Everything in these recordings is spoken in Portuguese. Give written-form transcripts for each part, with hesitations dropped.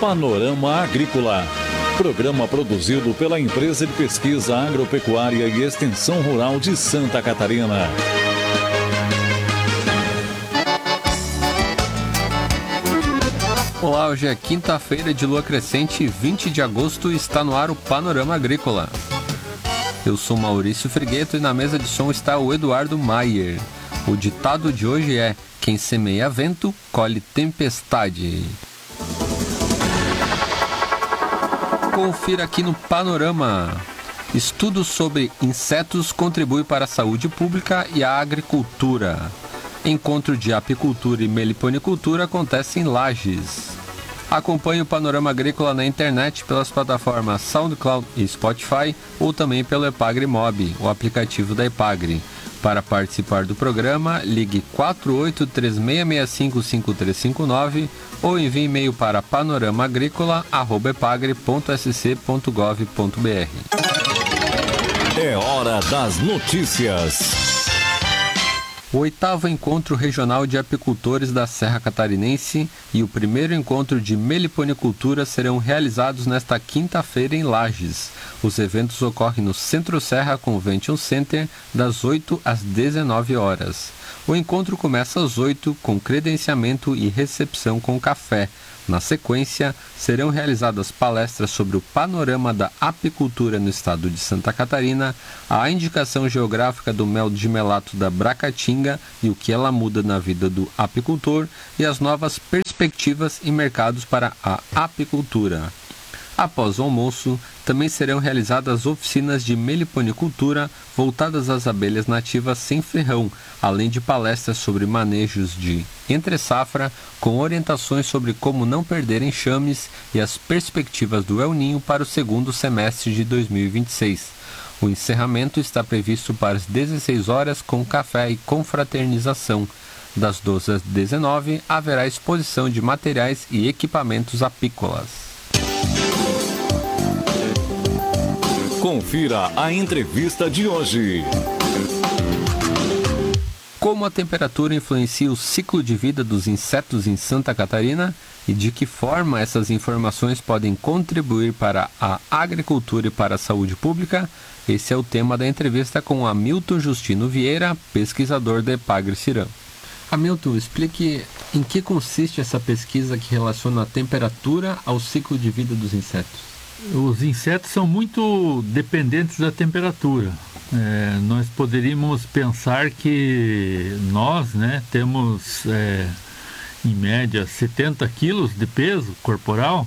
Panorama Agrícola, programa produzido pela Empresa de Pesquisa Agropecuária e Extensão Rural de Santa Catarina. Olá, hoje é quinta-feira de lua crescente, 20 de agosto, e está no ar o Panorama Agrícola. Eu sou Maurício Frigueto e na mesa de som está o Eduardo Maier. O ditado de hoje é: quem semeia vento, colhe tempestade. Confira aqui no Panorama. Estudos sobre insetos contribuem para a saúde pública e a agricultura. Encontro de apicultura e meliponicultura acontece em Lages. Acompanhe o Panorama Agrícola na internet pelas plataformas SoundCloud e Spotify ou também pelo Epagre Mob, o aplicativo da Epagre. Para participar do programa, ligue 4836655359 ou envie e-mail para panoramaagricola@epagre.sc.gov.br. É hora das notícias. O 8º Encontro Regional de Apicultores da Serra Catarinense e o primeiro encontro de meliponicultura serão realizados nesta quinta-feira em Lages. Os eventos ocorrem no Centro Serra Convention Center, das 8 às 19 horas. O encontro começa às 8, com credenciamento e recepção com café. Na sequência, serão realizadas palestras sobre o panorama da apicultura no estado de Santa Catarina, a indicação geográfica do mel de melato da Bracatinga e o que ela muda na vida do apicultor e as novas perspectivas e mercados para a apicultura. Após o almoço, também serão realizadas oficinas de meliponicultura voltadas às abelhas nativas sem ferrão, além de palestras sobre manejos de entre-safra, com orientações sobre como não perder enxames e as perspectivas do El Ninho para o segundo semestre de 2026. O encerramento está previsto para as 16 horas com café e confraternização. Das 12 às 19 haverá exposição de materiais e equipamentos apícolas. Confira a entrevista de hoje. Como a temperatura influencia o ciclo de vida dos insetos em Santa Catarina e de que forma essas informações podem contribuir para a agricultura e para a saúde pública? Esse é o tema da entrevista com Hamilton Justino Vieira, pesquisador da Epagre Cirã. Hamilton, explique em que consiste essa pesquisa que relaciona a temperatura ao ciclo de vida dos insetos. Os insetos são muito dependentes da temperatura. Nós poderíamos pensar que nós, temos em média 70 quilos de peso corporal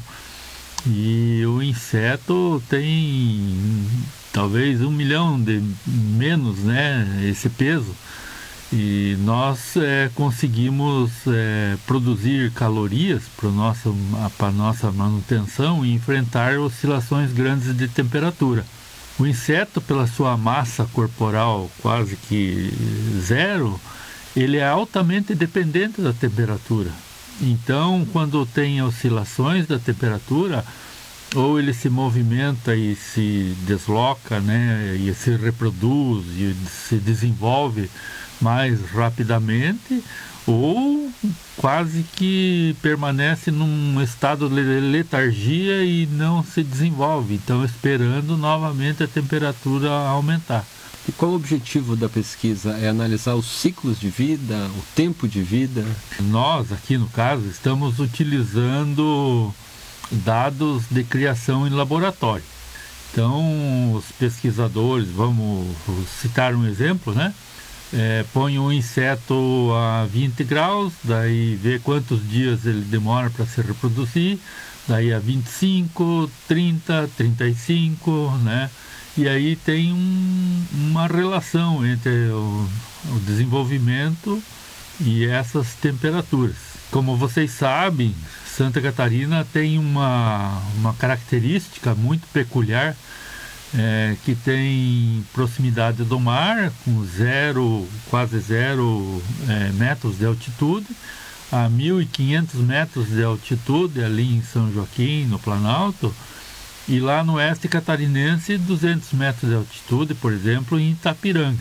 e o inseto tem talvez 1 milhão de menos, esse peso. E nós conseguimos produzir calorias para a nossa manutenção e enfrentar oscilações grandes de temperatura. O inseto, pela sua massa corporal quase que zero, ele é altamente dependente da temperatura. Então, quando tem oscilações da temperatura, ou ele se movimenta e se desloca, e se reproduz e se desenvolve mais rapidamente, ou quase que permanece num estado de letargia e não se desenvolve, então esperando novamente a temperatura aumentar. E qual o objetivo da pesquisa? É analisar os ciclos de vida, o tempo de vida? Nós, aqui no caso, estamos utilizando dados de criação em laboratório. Então, os pesquisadores, vamos citar um exemplo, põe um inseto a 20 graus, daí vê quantos dias ele demora para se reproduzir, daí a 25, 30, 35, e aí tem uma relação entre o desenvolvimento e essas temperaturas. Como vocês sabem, Santa Catarina tem uma característica muito peculiar, que tem proximidade do mar, com quase zero metros de altitude, a 1.500 metros de altitude ali em São Joaquim, no Planalto, e lá no oeste catarinense 200 metros de altitude, por exemplo, em Itapiranga.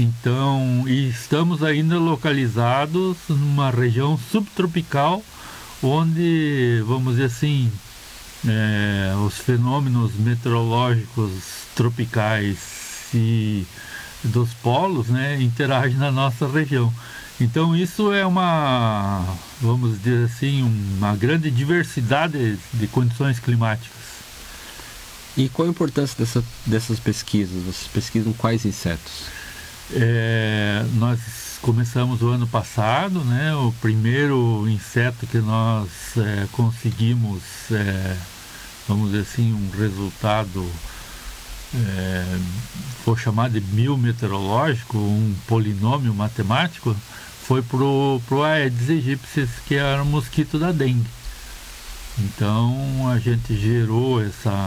Então, e estamos ainda localizados numa região subtropical onde, vamos dizer assim, os fenômenos meteorológicos tropicais e dos polos, né, interagem na nossa região. Então isso é vamos dizer assim, uma grande diversidade de condições climáticas. E qual a importância dessas pesquisas? Vocês pesquisam quais insetos? Nós começamos o ano passado, né? O primeiro inseto que nós conseguimos, vamos dizer assim, um resultado, vou chamar de biometeorológico, um polinômio matemático, foi pro Aedes aegypti, que era o mosquito da dengue. Então a gente gerou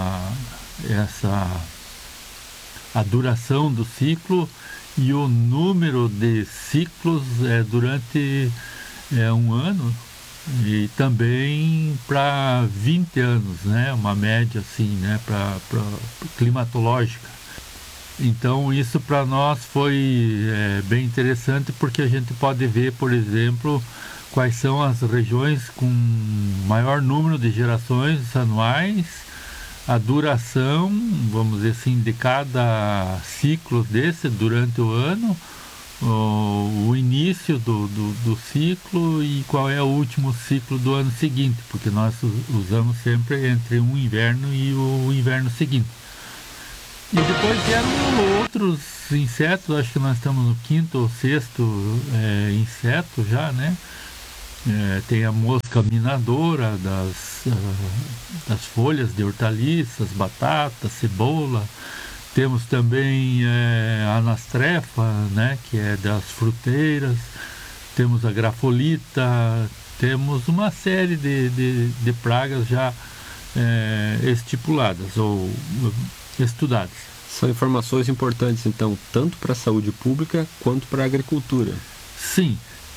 a duração do ciclo e o número de ciclos durante um ano, e também para 20 anos, né? Uma média assim, né? para climatológica. Então isso para nós foi bem interessante, porque a gente pode ver, por exemplo, quais são as regiões com maior número de gerações anuais, a duração, vamos dizer assim, de cada ciclo desse durante o ano, o início do ciclo e qual é o último ciclo do ano seguinte, porque nós usamos sempre entre um inverno e o inverno seguinte. E depois vieram outros insetos, acho que nós estamos no 5º ou 6º inseto já, né? Tem a mosca minadora das folhas de hortaliças, batata, cebola. Temos também a anastrefa, né, que é das fruteiras. Temos a grafolita. Temos uma série de pragas já estipuladas ou estudadas. São informações importantes, então, tanto para a saúde pública quanto para a agricultura. Sim.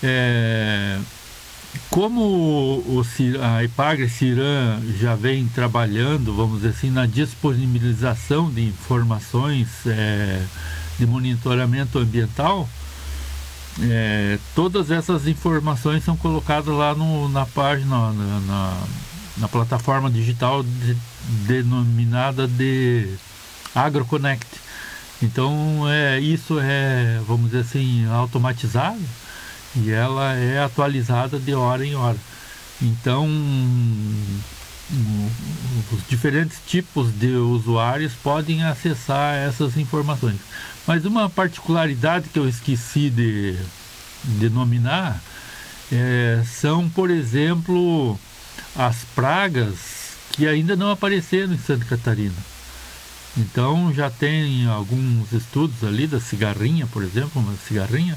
Como a Ipagre-Ciram já vem trabalhando, vamos dizer assim, na disponibilização de informações de monitoramento ambiental, todas essas informações são colocadas lá na página, na plataforma digital denominada de AgroConnect. Então isso vamos dizer assim, automatizado, e ela é atualizada de hora em hora. Então, os diferentes tipos de usuários podem acessar essas informações. Mas uma particularidade que eu esqueci de denominar são, por exemplo, as pragas que ainda não apareceram em Santa Catarina. Então, já tem alguns estudos ali da cigarrinha, por exemplo, uma cigarrinha,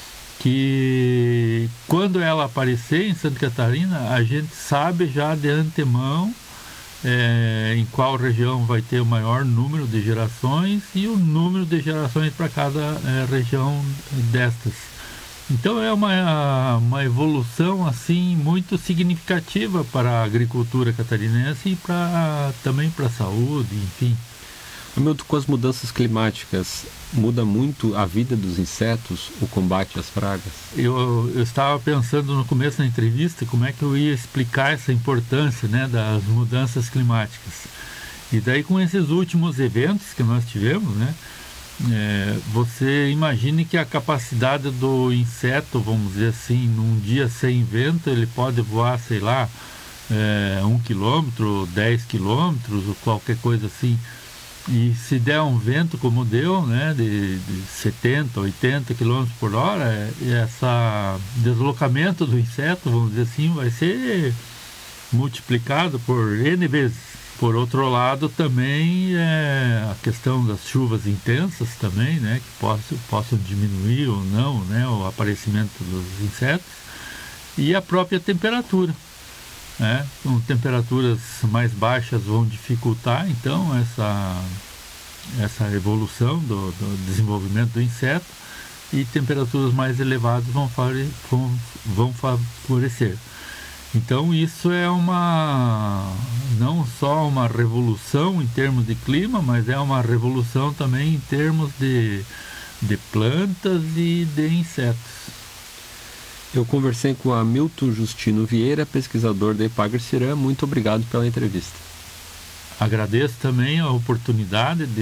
que quando ela aparecer em Santa Catarina, a gente sabe já de antemão em qual região vai ter o maior número de gerações e o número de gerações para cada região destas. Então é uma evolução assim muito significativa para a agricultura catarinense e também para a saúde, enfim. Hamilton, com as mudanças climáticas, muda muito a vida dos insetos, o combate às pragas? Eu estava pensando no começo da entrevista como é que eu ia explicar essa importância, né, das mudanças climáticas. E daí, com esses últimos eventos que nós tivemos, né, você imagine que a capacidade do inseto, vamos dizer assim, num dia sem vento, ele pode voar, sei lá, 1 quilômetro, 10 quilômetros, ou qualquer coisa assim. E se der um vento como deu, né, de 70, 80 km por hora, esse deslocamento do inseto, vamos dizer assim, vai ser multiplicado por N vezes. Por outro lado, também a questão das chuvas intensas também, né, que possam diminuir ou não, né, o aparecimento dos insetos, e a própria temperatura. Com temperaturas mais baixas vão dificultar então essa evolução do desenvolvimento do inseto, e temperaturas mais elevadas vão favorecer. Então isso é não só uma revolução em termos de clima, mas é uma revolução também em termos de plantas e de insetos. Eu conversei com Hamilton Justino Vieira, pesquisador da Epagre-Cirã. Muito obrigado pela entrevista. Agradeço também a oportunidade de